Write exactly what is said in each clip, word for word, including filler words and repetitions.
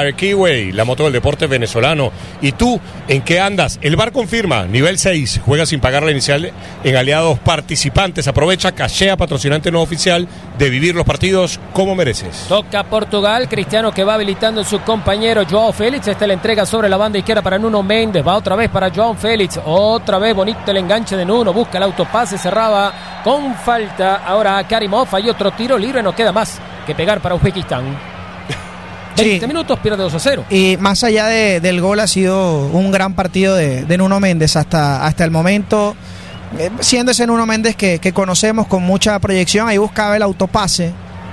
Tire Keyway, la moto del deporte venezolano. ¿Y tú, en qué andas? El V A R confirma, nivel seis, juega sin pagar la inicial en aliados participantes. Aprovecha, cachea, patrocinante no oficial de vivir los partidos como mereces. Toca Portugal, Cristiano que va habilitando a su compañero Joao Félix. Esta la entrega sobre la banda izquierda para Nuno Méndez. Va otra vez para Joao Félix. Otra vez bonito el enganche de Nuno. Busca el autopase, cerraba con falta. Ahora Karimov, hay otro tiro libre. No queda más que pegar para Uzbekistán. veinte sí. minutos, pierde dos a cero. Y más allá de, del gol, ha sido un gran partido de, de Nuno Méndez hasta, hasta el momento. Eh, siendo ese Nuno Méndez que, que conocemos con mucha proyección, ahí buscaba el autopase.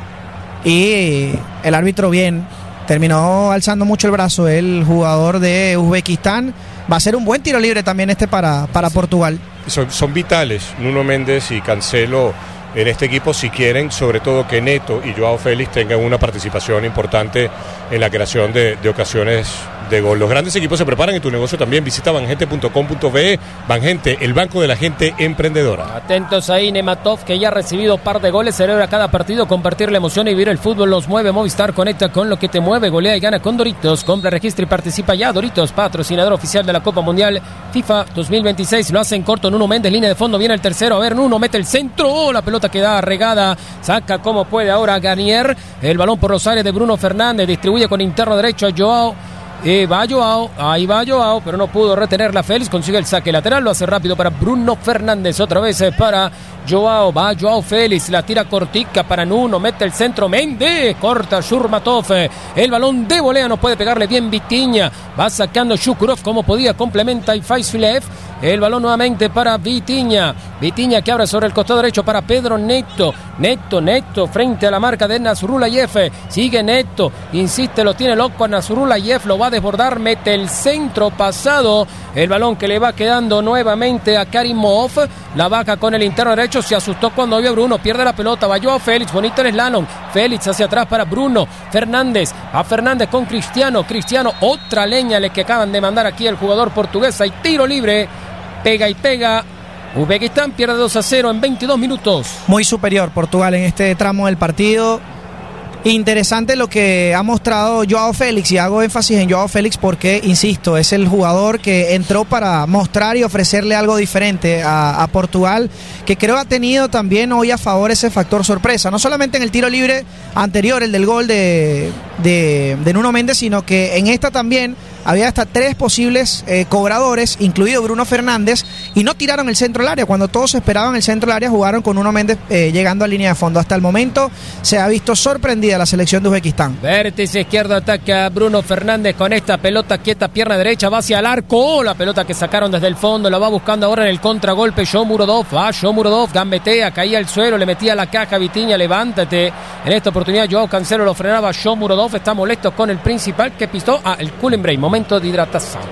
Y el árbitro bien. Terminó alzando mucho el brazo el jugador de Uzbekistán. Va a ser un buen tiro libre también este para, para Portugal. Son, son vitales Nuno Méndez y Cancelo en este equipo si quieren, sobre todo que Neto y Joao Félix tengan una participación importante en la creación de, de ocasiones de gol. Los grandes equipos se preparan en tu negocio también. Visita bangente punto com punto be. Bangente, el banco de la gente emprendedora. Atentos ahí, Nematov, que ya ha recibido par de goles, celebra cada partido, compartir la emoción y vivir el fútbol los mueve. Movistar, conecta con lo que te mueve, golea y gana con Doritos. Compra, registra y participa ya. Doritos, patrocinador oficial de la Copa Mundial FIFA dos mil veintiséis. Lo hace en corto Nuno Méndez, línea de fondo, viene el tercero. A ver, Nuno mete el centro. Oh, la pelota queda regada. Saca como puede ahora Garnier. El balón por los aires de Bruno Fernández. Distribuye con interno derecho a Joao. Eh, va Joao, ahí va Joao, pero no pudo retenerla Félix, consigue el saque lateral, lo hace rápido para Bruno Fernández, otra vez para Joao, va Joao Félix, la tira cortica para Nuno, mete el centro, Méndez, corta Shurmatov, el balón de volea, no puede pegarle bien Vitinha, va sacando Shukurov como podía, complementa y Faisfilev, el balón nuevamente para Vitinha, Vitinha que abre sobre el costado derecho para Pedro Neto, Neto, Neto, frente a la marca de Nasrulayev, sigue Neto, insiste, lo tiene loco a Nasrulayev, lo va a desbordar, mete el centro pasado, el balón que le va quedando nuevamente a Karimov, la baja con el interno derecho, se asustó cuando vio a Bruno, pierde la pelota, va a Félix, bonito el slalom, Félix hacia atrás para Bruno Fernández, a Fernández con Cristiano, Cristiano, otra leña le que acaban de mandar aquí el jugador portugués, hay tiro libre, pega y pega, Uzbekistán pierde dos a cero en veintidós minutos. Muy superior Portugal en este tramo del partido. Interesante lo que ha mostrado Joao Félix, y hago énfasis en Joao Félix porque, insisto, es el jugador que entró para mostrar y ofrecerle algo diferente a, a Portugal, que creo ha tenido también hoy a favor ese factor sorpresa, no solamente en el tiro libre anterior, el del gol de, de, de Nuno Méndez, sino que en esta también había hasta tres posibles eh, cobradores, incluido Bruno Fernández, y no tiraron el centro del área. Cuando todos esperaban el centro del área, jugaron con Nuno Méndez eh, llegando a línea de fondo. Hasta el momento se ha visto sorprendida la selección de Uzbekistán. Vértice izquierdo, ataca Bruno Fernández con esta pelota quieta, pierna derecha, va hacia el arco. Oh, la pelota que sacaron desde el fondo, la va buscando ahora en el contragolpe Shomurodov. Va Shomurodov, gambetea, caía al suelo, le metía la caja Vitinha, levántate. En esta oportunidad Joao Cancelo lo frenaba Shomurodov, está molesto con el principal que pisó a el cooling break, momento de hidratación.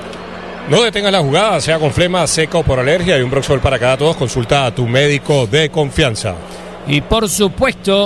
No detengas la jugada, sea con flema, seca o por alergia. Hay un Broxol para cada todos. Consulta a tu médico de confianza. Y por supuesto,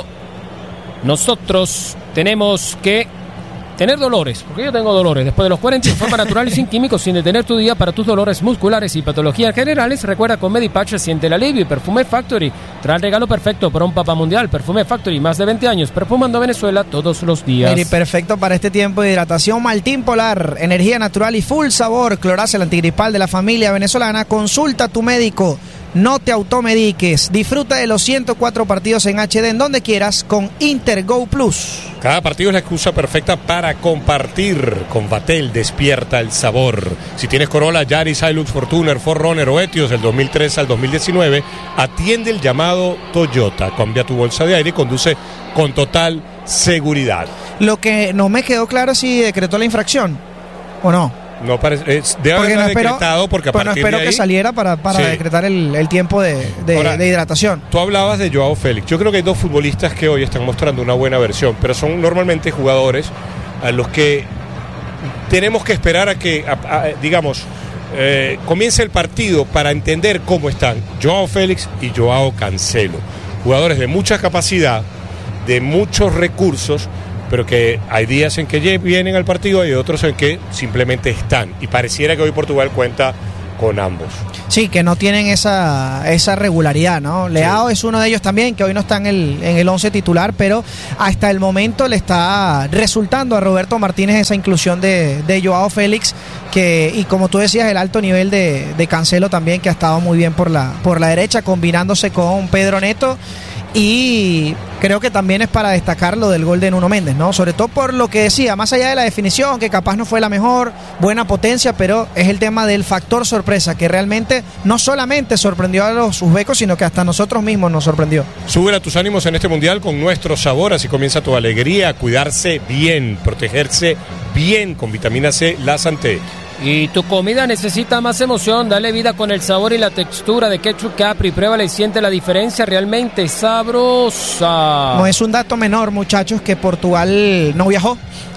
nosotros tenemos que tener dolores, porque yo tengo dolores. Después de los cuarenta, de forma natural y sin químicos, sin detener tu día para tus dolores musculares y patologías generales, recuerda con Medipatch siente el alivio. Y Perfume Factory trae el regalo perfecto para un papá mundial. Perfume Factory, más de veinte años, perfumando Venezuela todos los días. Mire, perfecto para este tiempo de hidratación. Maltín Polar, energía natural y full sabor. Clorace, el antigripal de la familia venezolana. Consulta a tu médico. No te automediques. Disfruta de los ciento cuatro partidos en H D en donde quieras con Intergo Plus. Cada partido es la excusa perfecta para compartir. Con Vatel despierta el sabor. Si tienes Corolla, Yaris, Hilux, Fortuner, four runner o Etios del dos mil tres al dos mil diecinueve, atiende el llamado Toyota. Cambia tu bolsa de aire y conduce con total seguridad. Lo que no me quedó claro es si decretó la infracción o no. No parece, eh, debe haber no decretado porque a bueno, partir espero de ahí, que saliera para, para sí. decretar el, el tiempo de, de, Ahora, de hidratación. Tú hablabas de Joao Félix. Yo creo que hay dos futbolistas que hoy están mostrando una buena versión, pero son normalmente jugadores a los que tenemos que esperar a que, a, a, digamos, eh, comience el partido para entender cómo están Joao Félix y Joao Cancelo. Jugadores de mucha capacidad, de muchos recursos, pero que hay días en que vienen al partido y otros en que simplemente están. Y pareciera que hoy Portugal cuenta con ambos. Sí, que no tienen esa, esa regularidad, ¿no? Leao sí. Es uno de ellos también, que hoy no está en el, en el once titular, pero hasta el momento le está resultando a Roberto Martínez esa inclusión de, de Joao Félix, que, y como tú decías, el alto nivel de, de Cancelo también, que ha estado muy bien por la, por la derecha, combinándose con Pedro Neto. Y creo que también es para destacar lo del gol de Nuno Méndez, ¿no? Sobre todo por lo que decía, más allá de la definición, que capaz no fue la mejor, buena potencia, pero es el tema del factor sorpresa, que realmente no solamente sorprendió a los uzbecos, sino que hasta nosotros mismos nos sorprendió. Sube a tus ánimos en este mundial con nuestro sabor, así comienza tu alegría, cuidarse bien, protegerse bien con vitamina C, la Santé. Y tu comida necesita más emoción, dale vida con el sabor y la textura de Ketchup Capri, pruébala y siente la diferencia, realmente sabrosa. No es un dato menor, muchachos, que Portugal no viajó,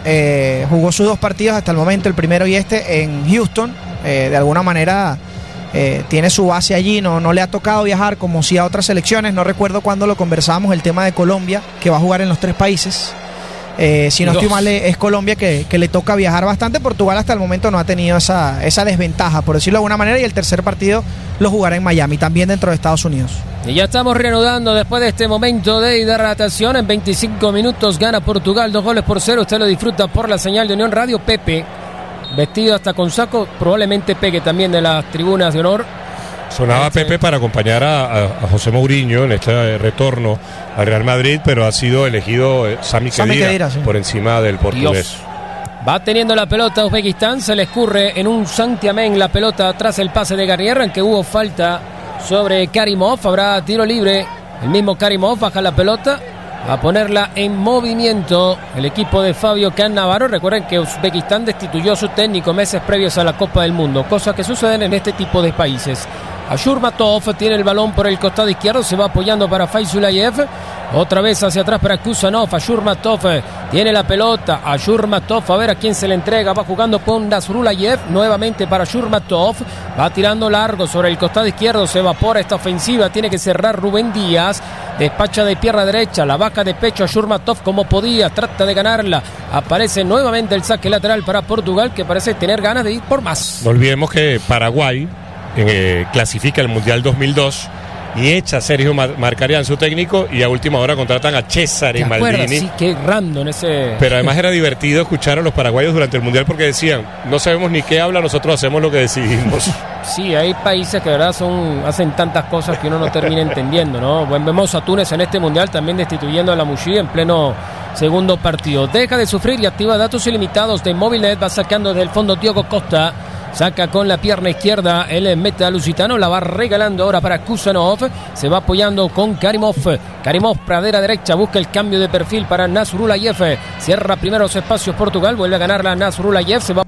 eh, jugó sus dos partidos hasta el momento, el primero y este en Houston, eh, de alguna manera eh, tiene su base allí, no, no le ha tocado viajar como si a otras selecciones, no recuerdo cuándo lo conversábamos, el tema de Colombia, que va a jugar en los tres países. Eh, si no estoy mal, es Colombia que, que le toca viajar bastante. Portugal hasta el momento no ha tenido esa, esa desventaja, por decirlo de alguna manera, y el tercer partido lo jugará en Miami, también dentro de Estados Unidos. Y ya estamos reanudando después de este momento de hidratación. En veinticinco minutos gana Portugal, dos goles por cero. Usted lo disfruta por la señal de Unión Radio. Pepe, vestido hasta con saco, probablemente pegue también de las tribunas de honor. Sonaba este... Pepe para acompañar a, a, a José Mourinho en este retorno al Real Madrid, pero ha sido elegido eh, Sami Khedira, Sami Khedira sí. por encima del portugués. Dios. Va teniendo la pelota Uzbekistán, se le escurre en un santiamén la pelota tras el pase de Garnier, en que hubo falta sobre Karimov, habrá tiro libre, el mismo Karimov baja la pelota a ponerla en movimiento el equipo de Fabio Cannavaro. Recuerden que Uzbekistán destituyó a su técnico meses previos a la Copa del Mundo, cosas que suceden en este tipo de países. Ashurmatov tiene el balón por el costado izquierdo, se va apoyando para Faizulayev, otra vez hacia atrás para Kusanov. Ashurmatov tiene la pelota, Ashurmatov a ver a quién se le entrega, va jugando con Nasrulayev, nuevamente para Ashurmatov, va tirando largo sobre el costado izquierdo, se evapora esta ofensiva, tiene que cerrar Rubén Díaz, despacha de pierna derecha, la baja de pecho Ashurmatov como podía, trata de ganarla, aparece nuevamente el saque lateral para Portugal, que parece tener ganas de ir por más. No olvidemos que Paraguay Eh, clasifica el Mundial dos mil dos y echa a Sergio Mar- Marcarián, su técnico, y a última hora contratan a Cesare Maldini. Sí, qué random ese. Pero además era divertido escuchar a los paraguayos durante el Mundial porque decían, no sabemos ni qué habla, nosotros hacemos lo que decidimos. Sí, hay países que de verdad son, hacen tantas cosas que uno no termina entendiendo, ¿no? Bueno, vemos a Túnez en este Mundial también destituyendo a la Mouchi en pleno segundo partido. Deja de sufrir y activa datos ilimitados de Movilnet, va sacando desde el fondo Diogo Costa. Saca con la pierna izquierda el meta lusitano, la va regalando ahora para Kusanov, se va apoyando con Karimov, Karimov pradera derecha, busca el cambio de perfil para Nasrulayev, cierra primeros espacios Portugal, vuelve a ganar la Nasrulayev, se va